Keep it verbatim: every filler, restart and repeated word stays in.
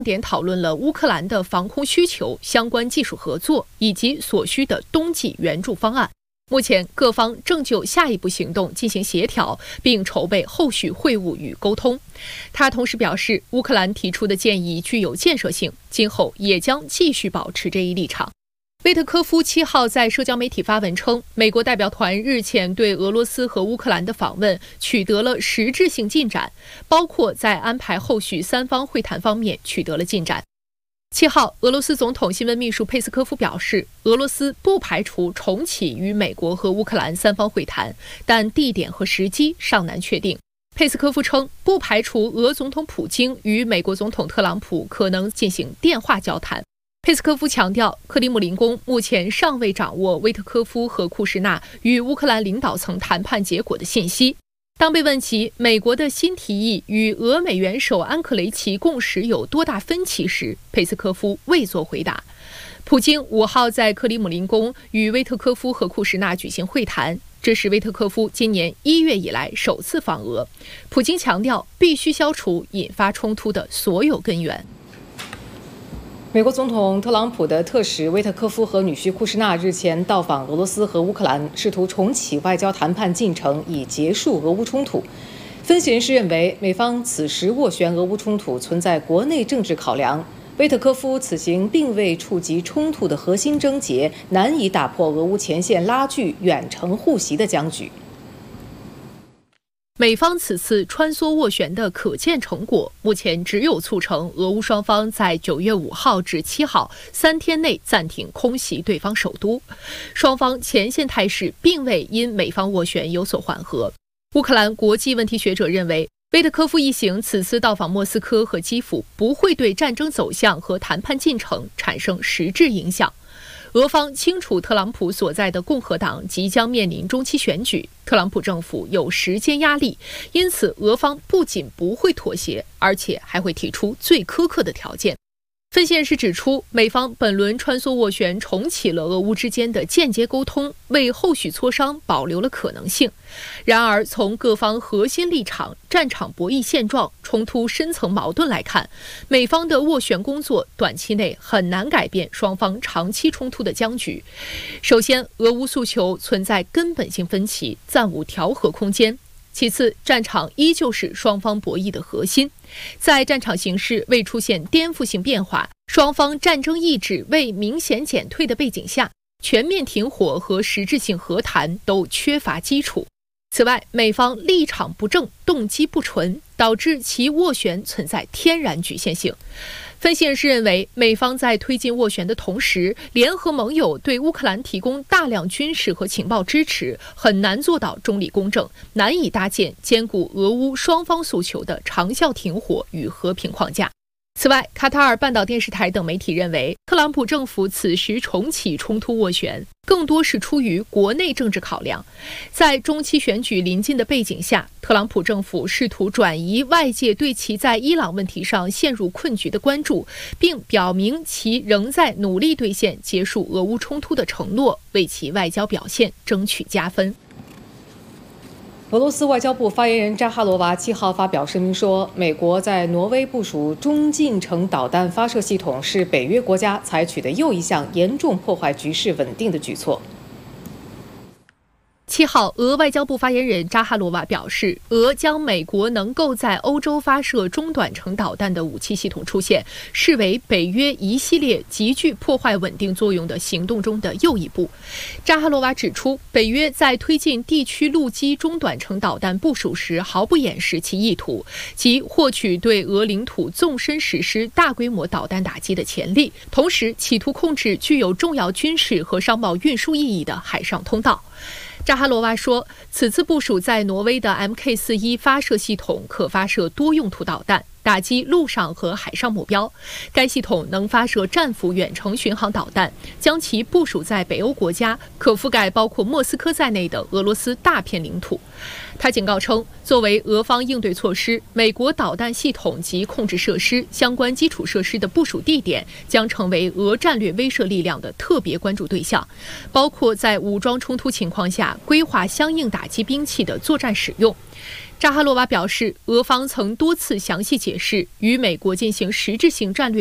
点讨论了乌克兰的防空需求、相关技术合作以及所需的冬季援助方案。目前，各方正就下一步行动进行协调，并筹备后续会晤与沟通。他同时表示，乌克兰提出的建议具有建设性，今后也将继续保持这一立场。威特科夫七号在社交媒体发文称，美国代表团日前对俄罗斯和乌克兰的访问取得了实质性进展，包括在安排后续三方会谈方面取得了进展。七号，俄罗斯总统新闻秘书佩斯科夫表示，俄罗斯不排除重启与美国和乌克兰三方会谈，但地点和时机尚难确定。佩斯科夫称，不排除俄总统普京与美国总统特朗普可能进行电话交谈。佩斯科夫强调，克里姆林宫目前尚未掌握威特科夫和库什纳与乌克兰领导层谈判结果的信息。当被问及美国的新提议与俄美元首安克雷奇共识有多大分歧时，佩斯科夫未作回答。普京五号在克里姆林宫与威特科夫和库什纳举行会谈，这是威特科夫今年一月以来首次访俄。普京强调，必须消除引发冲突的所有根源。 美国总统特朗普的特使威特科夫和女婿库什纳日前到访俄罗斯和乌克兰，试图重启外交谈判进程，以结束俄乌冲突。分析人士认为，美方此时斡旋俄乌冲突存在国内政治考量。威特科夫此行并未触及冲突的核心症结，难以打破俄乌前线拉锯、远程互袭的僵局。 美方此次穿梭斡旋的可见成果，目前只有促成俄乌双方在九月五号至七号三天内暂停空袭对方首都。双方前线态势并未因美方斡旋有所缓和。乌克兰国际问题学者认为，威特科夫一行此次到访莫斯科和基辅，不会对战争走向和谈判进程产生实质影响。俄方清楚特朗普所在的共和党即将面临中期选举，特朗普政府有时间压力，因此俄方不仅不会妥协，而且还会提出最苛刻的条件。分析人士指出，美方本轮穿梭斡旋重启了俄乌之间的间接沟通，为后续磋商保留了可能性。然而，从各方核心立场、战场博弈现状、冲突深层矛盾来看，美方的斡旋工作短期内很难改变双方长期冲突的僵局。首先，俄乌诉求存在根本性分歧，暂无调和空间。其次，战场依旧是双方博弈的核心。在战场形势未出现颠覆性变化，双方战争意志未明显减退的背景下，全面停火和实质性和谈都缺乏基础。此外，美方立场不正，动机不纯，导致其斡旋存在天然局限性。分析人士认为，美方在推进斡旋的同时，联合盟友对乌克兰提供大量军事和情报支持，很难做到中立公正，难以搭建兼顾俄乌双方诉求的长效停火与和平框架。此外，卡塔尔半岛电视台等媒体认为，特朗普政府此时重启冲突斡旋，更多是出于国内政治考量。在中期选举临近的背景下，特朗普政府试图转移外界对其在伊朗问题上陷入困局的关注，并表明其仍在努力兑现结束俄乌冲突的承诺，为其外交表现争取加分。 俄罗斯外交部发言人扎哈罗娃七号发表声明说，美国在挪威部署中近程导弹发射系统是北约国家采取的又一项严重破坏局势稳定的举措。 七号，俄外交部发言人扎哈罗娃表示，俄将美国能够在欧洲发射中短程导弹的武器系统出现，视为北约一系列极具破坏稳定作用的行动中的又一步。扎哈罗娃指出，北约在推进地区陆基中短程导弹部署时，毫不掩饰其意图，即获取对俄领土纵深实施大规模导弹打击的潜力，同时企图控制具有重要军事和商贸运输意义的海上通道。扎哈罗娃说，此次部署在挪威的 M K 四十一 发射系统可发射多用途导弹，打击陆上和海上目标。该系统能发射战斧远程巡航导弹，将其部署在北欧国家，可覆盖包括莫斯科在内的俄罗斯大片领土。他警告称，作为俄方应对措施，美国导弹系统及控制设施相关基础设施的部署地点将成为俄战略威慑力量的特别关注对象，包括在武装冲突情况下规划相应打击兵器的作战使用。 扎哈罗娃表示，俄方曾多次详细解释与美国进行实质性战略